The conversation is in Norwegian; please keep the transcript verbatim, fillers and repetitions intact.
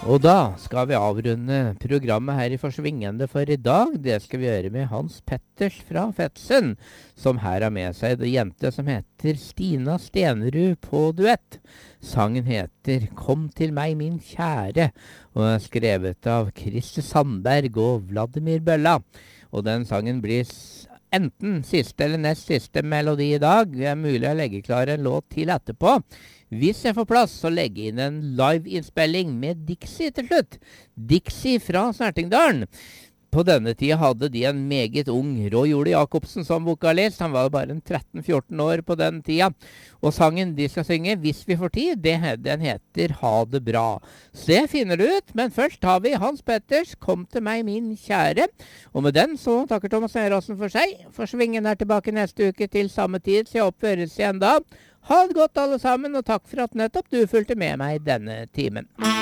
Og da skal vi avrunde programmet her i Forsvingende for i dag. Det skal vi gjøre med Hans Petters fra Fetsund, som her har med seg en jente som heter Stina Stenerud på duett. Sangen heter Kom til meg min kjære, og er skrevet av Christer Sandberg og Vladimir Bølla. Og den sangen blir enten siste eller nest siste melodi i dag. Det er mulig å legge klar en låt til etterpå. Hvis jeg får plass, så legge inn en live-innspilling med Dixie til slutt. Dixie fra Snertingdalen. På denne tida hadde de en meget ung Roy Ole Jacobsen som vokalist. Han var bare en tretten fjorten år på den tida. Og sangen de skal synge, hvis vi får tid, det, den heter Ha det bra. Så det finner du ut, men først har vi Hans Petters Kom til meg min kjære. Og med den så takker Thomas Eiråsen for seg. Forsvingen er tilbake neste uke til samme tid, så jeg oppføres igjen da. Ha det godt alle sammen, og takk for at nettopp du fulgte med meg denne timen.